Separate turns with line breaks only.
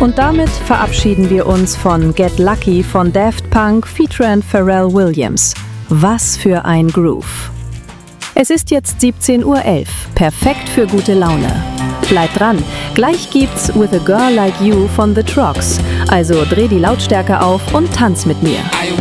Und damit verabschieden wir uns von Get Lucky von Daft Punk featuring Pharrell Williams. Was für ein Groove. Es ist jetzt 17:11 Uhr, perfekt für gute Laune. Bleibt dran, gleich gibt's With a Girl Like You von The Trogs. Also dreh die Lautstärke auf und tanz mit mir.